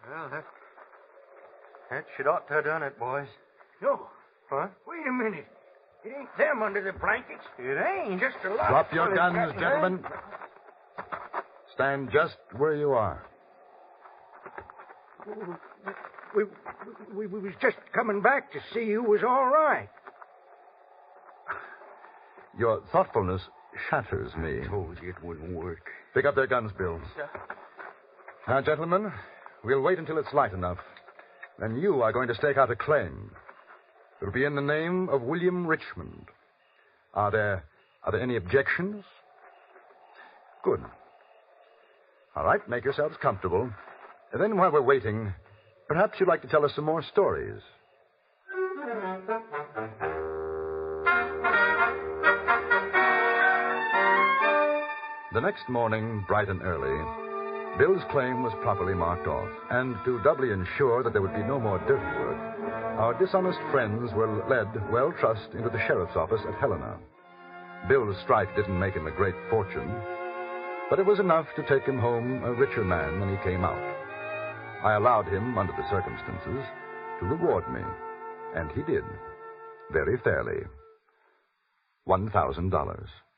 Well, that should ought to have done it, boys. No. Huh? Wait a minute. It ain't them under the blankets. It ain't. Just a lot. Drop your guns, gentlemen. Stand just where you are. We was just coming back to see you was all right. Your thoughtfulness shatters me. Told you it wouldn't work. Pick up their guns, Bill. Now, gentlemen, we'll wait until it's light enough. Then you are going to stake out a claim. It'll be in the name of William Richmond. Are there any objections? Good. All right, make yourselves comfortable. And then while we're waiting, perhaps you'd like to tell us some more stories. The next morning, bright and early, Bill's claim was properly marked off. And to doubly ensure that there would be no more dirty work, our dishonest friends were led, well-trussed, into the sheriff's office at Helena. Bill's strike didn't make him a great fortune, but it was enough to take him home a richer man than he came out. I allowed him, under the circumstances, to reward me, and he did, very fairly. $1,000.